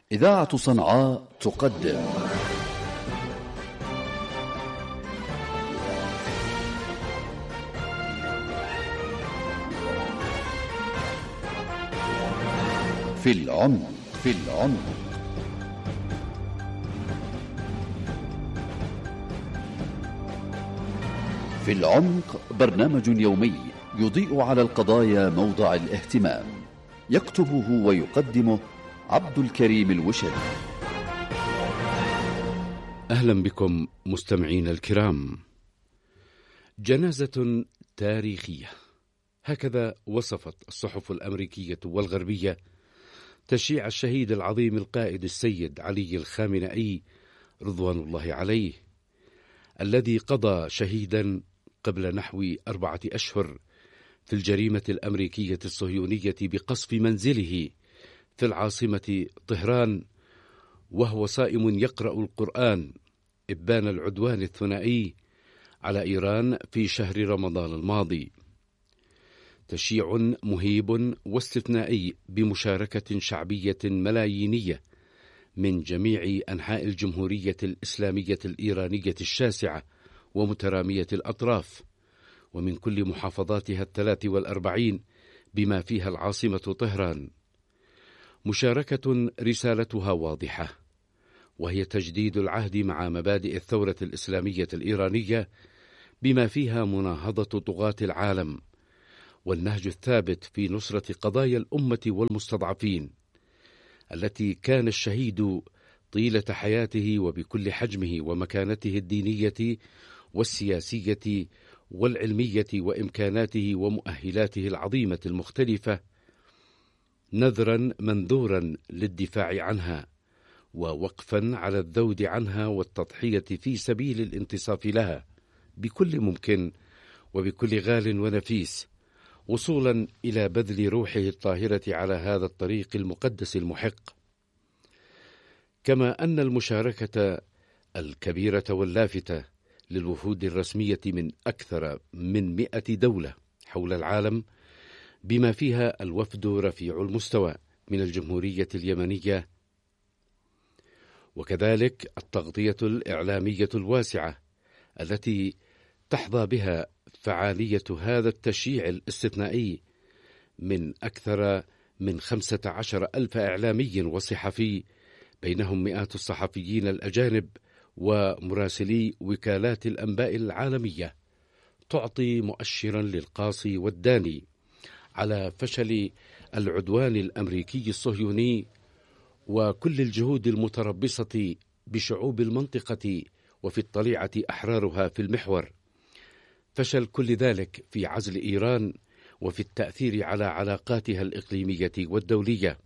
إذاعة صنعاء تقدم في العمق. في العمق برنامج يومي يضيء على القضايا موضع الاهتمام، يكتبه ويقدمه عبد الكريم الوشري. أهلا بكم مستمعين الكرام. جنازة تاريخية، هكذا وصفت الصحف الأمريكية والغربية تشييع الشهيد العظيم القائد السيد علي الخامنئي رضوان الله عليه، الذي قضى شهيدا قبل نحو 4 أشهر في الجريمة الأمريكية الصهيونية بقصف منزله في العاصمة طهران وهو صائم يقرأ القرآن، إبان العدوان الثنائي على إيران في شهر رمضان الماضي. تشييع مهيب واستثنائي بمشاركة شعبية ملايينية من جميع أنحاء الجمهورية الإسلامية الإيرانية الشاسعة ومترامية الأطراف، ومن كل محافظاتها 43 بما فيها العاصمة طهران. مشاركة رسالتها واضحة، وهي تجديد العهد مع مبادئ الثورة الإسلامية الإيرانية بما فيها مناهضة طغاة العالم، والنهج الثابت في نصرة قضايا الأمة والمستضعفين، التي كان الشهيد طيلة حياته وبكل حجمه ومكانته الدينية والسياسية والعلمية وإمكاناته ومؤهلاته العظيمة المختلفة نذرا منذورا للدفاع عنها، ووقفا على الذود عنها والتضحية في سبيل الانتصاف لها بكل ممكن وبكل غال ونفيس، وصولا إلى بذل روحه الطاهرة على هذا الطريق المقدس المحق. كما أن المشاركة الكبيرة واللافتة للوفود الرسمية من أكثر من 100 دولة حول العالم، بما فيها الوفد رفيع المستوى من الجمهورية اليمنية، وكذلك التغطية الإعلامية الواسعة التي تحظى بها فعالية هذا التشييع الاستثنائي من أكثر من 15,000 إعلامي وصحفي، بينهم مئات الصحفيين الأجانب ومراسلي وكالات الأنباء العالمية، تعطي مؤشرا للقاصي والداني على فشل العدوان الأمريكي الصهيوني وكل الجهود المتربصة بشعوب المنطقة وفي الطليعة أحرارها في المحور، فشل كل ذلك في عزل إيران وفي التأثير على علاقاتها الإقليمية والدولية.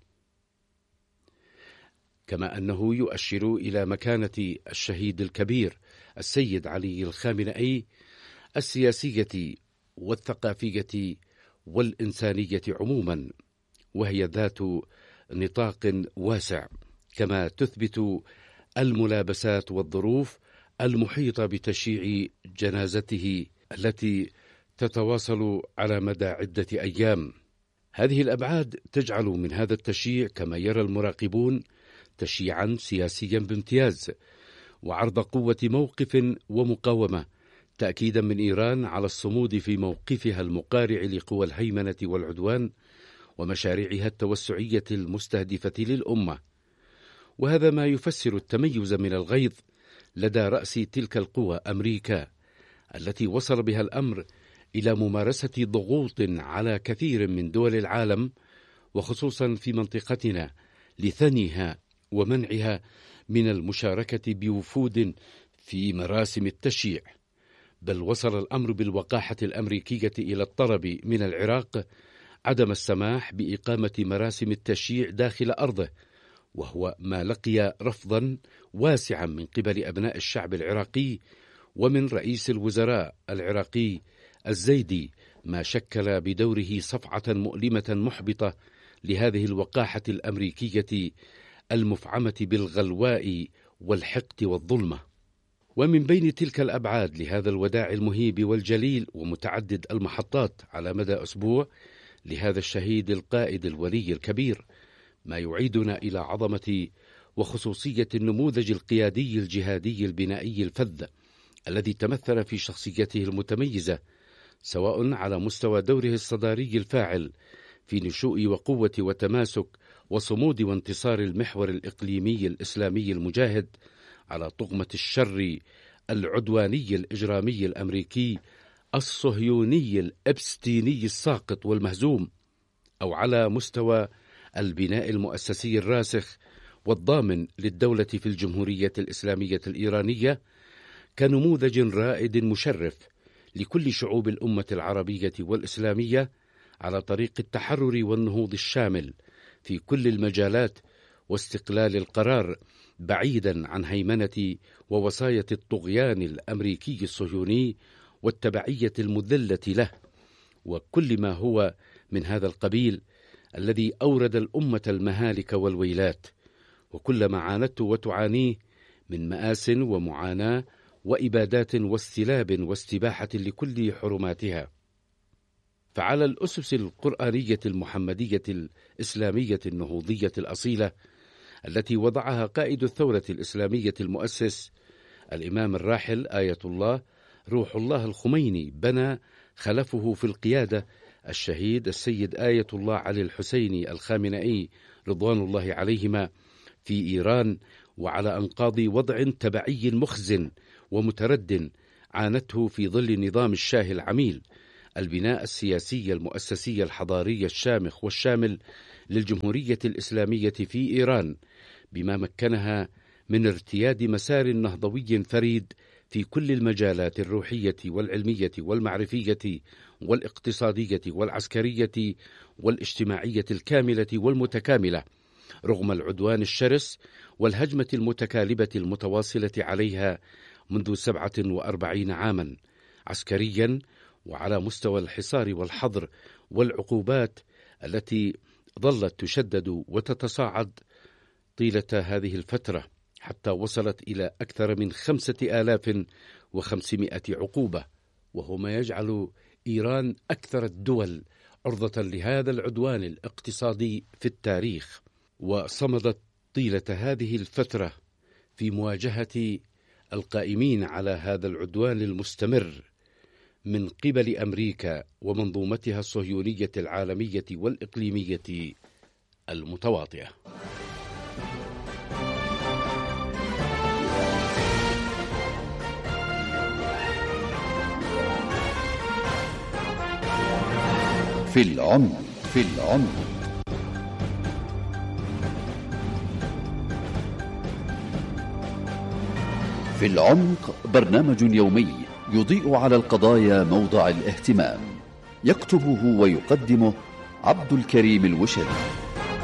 كما أنه يؤشر إلى مكانة الشهيد الكبير السيد علي الخامنئي السياسية والثقافية والإنسانية عموما، وهي ذات نطاق واسع، كما تثبت الملابسات والظروف المحيطة بتشييع جنازته التي تتواصل على مدى عدة أيام. هذه الأبعاد تجعل من هذا التشييع، كما يرى المراقبون، تشييعا سياسيا بامتياز، وعرض قوة موقف ومقاومة، تأكيدا من إيران على الصمود في موقفها المقارع لقوى الهيمنة والعدوان ومشاريعها التوسعية المستهدفة للأمة. وهذا ما يفسر التميز من الغيظ لدى رأس تلك القوى أمريكا، التي وصل بها الأمر إلى ممارسة ضغوط على كثير من دول العالم، وخصوصا في منطقتنا، لثنيها ومنعها من المشاركة بوفود في مراسم التشييع. بل وصل الأمر بالوقاحة الأمريكية إلى الطلب من العراق عدم السماح بإقامة مراسم التشييع داخل أرضه، وهو ما لقي رفضا واسعا من قبل أبناء الشعب العراقي ومن رئيس الوزراء العراقي الزيدي، ما شكل بدوره صفعة مؤلمة محبطة لهذه الوقاحة الأمريكية المفعمة بالغلواء والحقد والظلمة. ومن بين تلك الأبعاد لهذا الوداع المهيب والجليل ومتعدد المحطات على مدى أسبوع لهذا الشهيد القائد الولي الكبير، ما يعيدنا إلى عظمة وخصوصية النموذج القيادي الجهادي البنائي الفذ الذي تمثل في شخصيته المتميزة، سواء على مستوى دوره الصداري الفاعل في نشوء وقوة وتماسك وصمود وانتصار المحور الإقليمي الإسلامي المجاهد على طغمة الشر العدواني الإجرامي الأمريكي الصهيوني الإبستيني الساقط والمهزوم، أو على مستوى البناء المؤسسي الراسخ والضامن للدولة في الجمهورية الإسلامية الإيرانية كنموذج رائد مشرف لكل شعوب الأمة العربية والإسلامية على طريق التحرر والنهوض الشامل في كل المجالات واستقلال القرار، بعيدا عن هيمنة ووصاية الطغيان الأمريكي الصهيوني والتبعية المذلة له، وكل ما هو من هذا القبيل الذي أورد الأمة المهالك والويلات، وكل ما عانته وتعانيه من مآس ومعاناة وإبادات واستلاب واستباحة لكل حرماتها. فعلى الأسس القرآنية المحمدية الإسلامية النهوضية الأصيلة التي وضعها قائد الثورة الإسلامية المؤسس الإمام الراحل آية الله روح الله الخميني، بنى خلفه في القيادة الشهيد السيد آية الله علي الحسيني الخامنئي رضوان الله عليهما في إيران، وعلى أنقاض وضع تبعي مخزن ومترد عانته في ظل نظام الشاه العميل، البناء السياسي المؤسسي الحضاري الشامخ والشامل للجمهورية الإسلامية في إيران، بما مكنها من ارتياد مسار نهضوي فريد في كل المجالات الروحية والعلمية والمعرفية والاقتصادية والعسكرية والاجتماعية الكاملة والمتكاملة، رغم العدوان الشرس والهجمة المتكالبة المتواصلة عليها منذ 47 عاما عسكريا، وعلى مستوى الحصار والحظر والعقوبات التي ظلت تشدد وتتصاعد طيلة هذه الفترة، حتى وصلت إلى أكثر من 5500 عقوبة، وهو ما يجعل إيران أكثر الدول عرضة لهذا العدوان الاقتصادي في التاريخ. وصمدت طيلة هذه الفترة في مواجهة القائمين على هذا العدوان المستمر من قبل أمريكا ومنظومتها الصهيونية العالمية والإقليمية المتواطئة. في العمق. في العمق برنامج يومي يضيء على القضايا موضع الاهتمام، يكتبه ويقدمه عبد الكريم الوشلي.